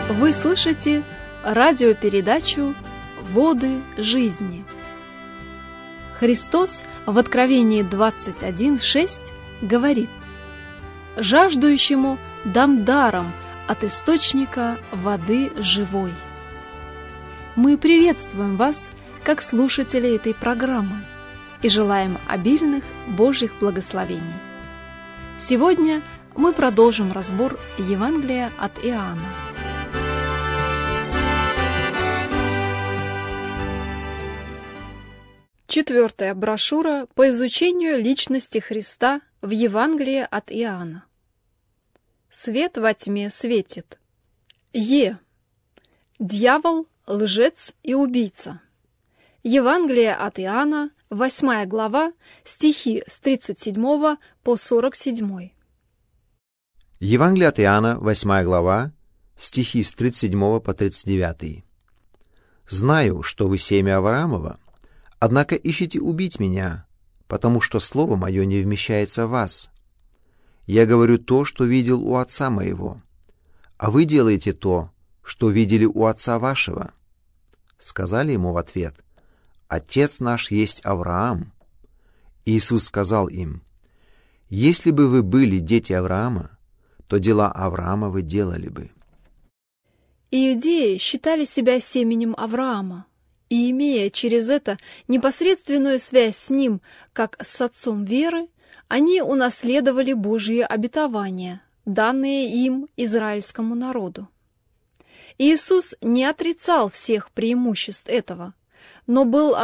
Вы слышите радиопередачу «Воды жизни». Христос в Откровении 21:6 говорит: «Жаждущему дам даром от источника воды живой». Мы приветствуем вас, как слушатели этой программы, и желаем обильных Божьих благословений. Сегодня мы продолжим разбор Евангелия от Иоанна. Четвертая брошюра по изучению личности Христа в Евангелии от Иоанна. Свет во тьме светит. Дьявол, лжец и убийца. Евангелие от Иоанна, 8 глава, стихи с 37 по 47. Евангелие от Иоанна, 8 глава, стихи с 37 по 39. «Знаю, что вы семя Авраамова, однако ищете убить меня, потому что слово мое не вмещается в вас. Я говорю то, что видел у отца моего, а вы делаете то, что видели у отца вашего». Сказали ему в ответ: «Отец наш есть Авраам». Иисус сказал им: «Если бы вы были дети Авраама, то дела Авраама вы делали бы». Иудеи считали себя семенем Авраама, и, имея через это непосредственную связь с ним, как с отцом веры, они унаследовали Божьи обетования, данные им, израильскому народу. Иисус не отрицал всех преимуществ этого, но был